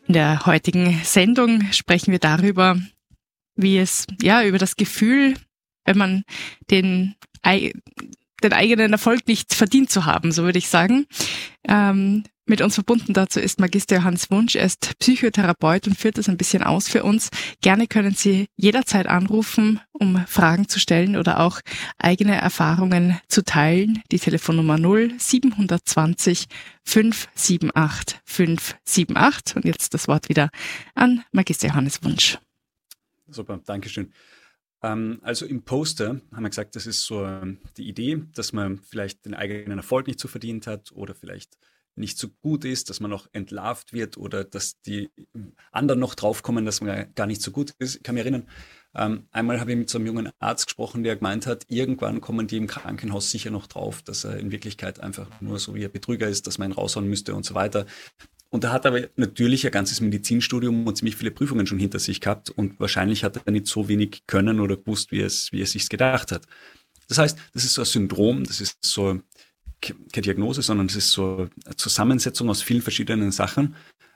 In der heutigen Sendung sprechen wir darüber, über das Gefühl, wenn man den eigenen Erfolg nicht verdient zu haben, so würde ich sagen. Mit uns verbunden dazu ist Magister Johannes Wunsch. Er ist Psychotherapeut und führt das ein bisschen aus für uns. Gerne können Sie jederzeit anrufen, um Fragen zu stellen oder auch eigene Erfahrungen zu teilen. Die Telefonnummer 0720 578 578. Und jetzt das Wort wieder an Magister Johannes Wunsch. Super, Dankeschön. Also im Poster haben wir gesagt, das ist so die Idee, dass man vielleicht den eigenen Erfolg nicht so verdient hat oder vielleicht nicht so gut ist, dass man noch entlarvt wird oder dass die anderen noch draufkommen, dass man gar nicht so gut ist. Ich kann mich erinnern, einmal habe ich mit so einem jungen Arzt gesprochen, der gemeint hat, irgendwann kommen die im Krankenhaus sicher noch drauf, dass er in Wirklichkeit einfach nur so wie ein Betrüger ist, dass man ihn raushauen müsste und so weiter. Und er hat aber natürlich ein ganzes Medizinstudium und ziemlich viele Prüfungen schon hinter sich gehabt und wahrscheinlich hat er nicht so wenig können oder gewusst, wie er sich gedacht hat. Das heißt, das ist so ein Syndrom, das ist so keine Diagnose, sondern das ist so eine Zusammensetzung aus vielen verschiedenen Sachen.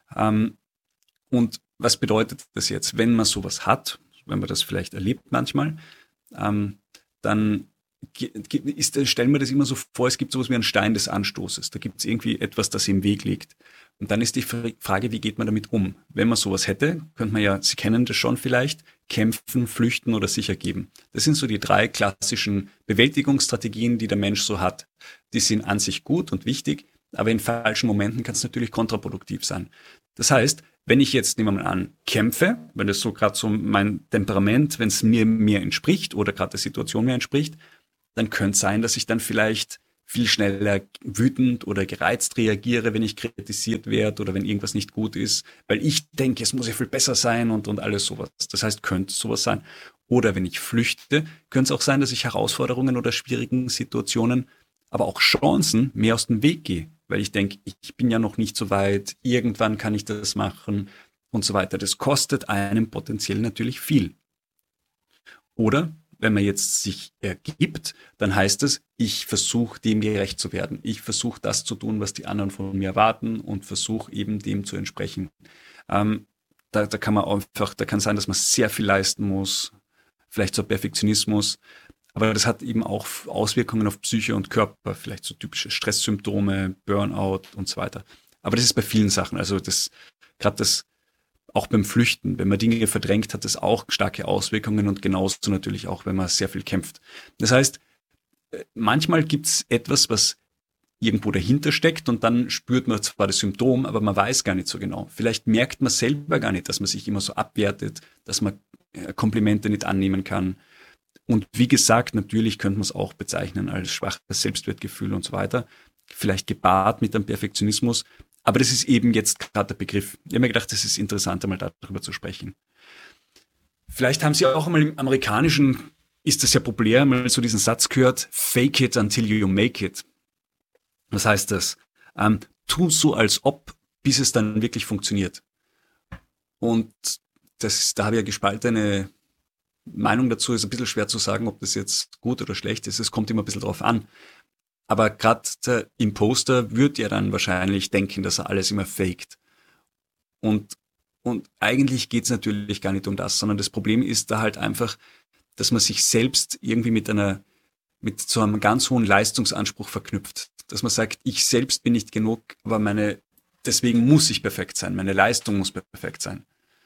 Und was bedeutet das jetzt, wenn man sowas hat, wenn man das vielleicht erlebt manchmal, dann stellen wir das immer so vor, es gibt sowas wie einen Stein des Anstoßes. Da gibt es irgendwie etwas, das im Weg liegt. Und dann ist die Frage, wie geht man damit um? Wenn man sowas hätte, könnte man ja, Sie kennen das schon vielleicht, kämpfen, flüchten oder sich ergeben. Das sind so die 3 klassischen Bewältigungsstrategien, die der Mensch so hat. Die sind an sich gut und wichtig, aber in falschen Momenten kann es natürlich kontraproduktiv sein. Das heißt, wenn ich jetzt, nehmen wir mal an, kämpfe, wenn das so gerade so mein Temperament, wenn es mir entspricht oder gerade der Situation mir entspricht, dann könnte es sein, dass ich dann vielleicht viel schneller wütend oder gereizt reagiere, wenn ich kritisiert werde oder wenn irgendwas nicht gut ist, weil ich denke, es muss ja viel besser sein und alles sowas. Das heißt, könnte sowas sein. Oder wenn ich flüchte, könnte es auch sein, dass ich Herausforderungen oder schwierigen Situationen, aber auch Chancen mehr aus dem Weg gehe, weil ich denke, ich bin ja noch nicht so weit, irgendwann kann ich das machen und so weiter. Das kostet einem potenziell natürlich viel. Oder wenn man jetzt sich ergibt, dann heißt es, ich versuche dem gerecht zu werden. Ich versuche das zu tun, was die anderen von mir erwarten und versuche eben dem zu entsprechen. Da kann sein, dass man sehr viel leisten muss, vielleicht so Perfektionismus, aber das hat eben auch Auswirkungen auf Psyche und Körper, vielleicht so typische Stresssymptome, Burnout und so weiter. Aber das ist bei vielen Sachen, also gerade das auch beim Flüchten, wenn man Dinge verdrängt, hat das auch starke Auswirkungen und genauso natürlich auch, wenn man sehr viel kämpft. Das heißt, manchmal gibt es etwas, was irgendwo dahinter steckt und dann spürt man zwar das Symptom, aber man weiß gar nicht so genau. Vielleicht merkt man selber gar nicht, dass man sich immer so abwertet, dass man Komplimente nicht annehmen kann. Und wie gesagt, natürlich könnte man es auch bezeichnen als schwaches Selbstwertgefühl und so weiter. Vielleicht gepaart mit einem Perfektionismus. Aber das ist eben jetzt gerade der Begriff. Ich habe mir gedacht, es ist interessant, einmal darüber zu sprechen. Vielleicht haben Sie auch einmal im Amerikanischen, ist das ja populär, mal so diesen Satz gehört, fake it until you make it. Was heißt das? Tu so als ob, bis es dann wirklich funktioniert. Und da habe ich ja gespaltene Meinung dazu, ist ein bisschen schwer zu sagen, ob das jetzt gut oder schlecht ist. Es kommt immer ein bisschen drauf an. Aber gerade der Imposter wird ja dann wahrscheinlich denken, dass er alles immer faked. Und eigentlich geht's natürlich gar nicht um das, sondern das Problem ist da halt einfach, dass man sich selbst irgendwie mit so einem ganz hohen Leistungsanspruch verknüpft. Dass man sagt, ich selbst bin nicht genug, aber deswegen muss ich perfekt sein, meine Leistung muss perfekt sein.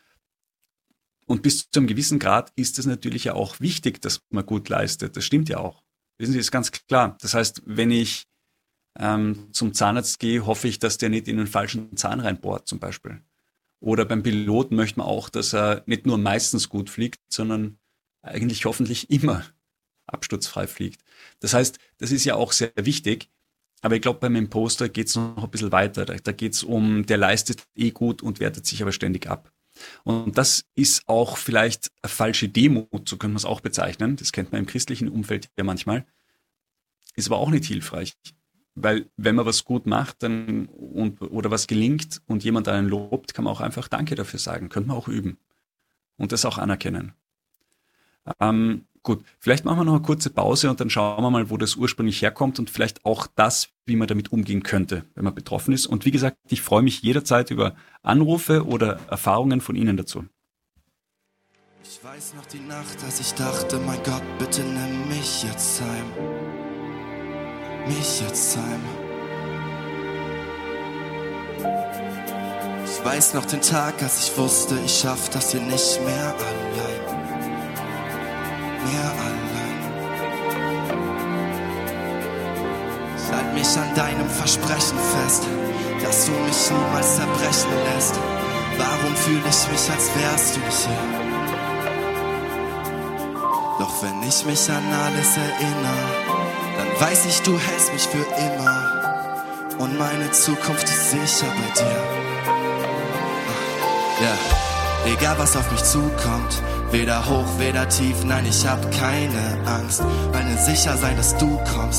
Und bis zu einem gewissen Grad ist es natürlich ja auch wichtig, dass man gut leistet. Das stimmt ja auch. Wissen Sie, ist ganz klar. Das heißt, wenn ich zum Zahnarzt gehe, hoffe ich, dass der nicht in den falschen Zahn reinbohrt zum Beispiel. Oder beim Piloten möchte man auch, dass er nicht nur meistens gut fliegt, sondern eigentlich hoffentlich immer absturzfrei fliegt. Das heißt, das ist ja auch sehr wichtig. Aber ich glaube, beim Imposter geht es noch ein bisschen weiter. Da geht es um, der leistet gut und wertet sich aber ständig ab. Und das ist auch vielleicht eine falsche Demut, so könnte man es auch bezeichnen. Das kennt man im christlichen Umfeld ja manchmal. Ist aber auch nicht hilfreich. Weil wenn man was gut macht oder was gelingt und jemand einen lobt, kann man auch einfach Danke dafür sagen. Könnte man auch üben. Und das auch anerkennen. Gut, vielleicht machen wir noch eine kurze Pause und dann schauen wir mal, wo das ursprünglich herkommt und vielleicht auch das wie man damit umgehen könnte, wenn man betroffen ist. Und wie gesagt, ich freue mich jederzeit über Anrufe oder Erfahrungen von Ihnen dazu. Ich weiß noch die Nacht, als ich dachte, mein Gott, bitte nimm mich jetzt heim. Mich jetzt heim. Ich weiß noch den Tag, als ich wusste, ich schaff das hier nicht mehr allein. Mehr allein. Ich halt mich an deinem Versprechen fest, dass du mich niemals zerbrechen lässt. Warum fühle ich mich, als wärst du nicht hier? Doch wenn ich mich an alles erinnere, dann weiß ich, du hältst mich für immer. Und meine Zukunft ist sicher bei dir. Ja, yeah. Egal was auf mich zukommt, weder hoch, weder tief, nein, ich hab keine Angst, weil mir sicher sein, dass du kommst.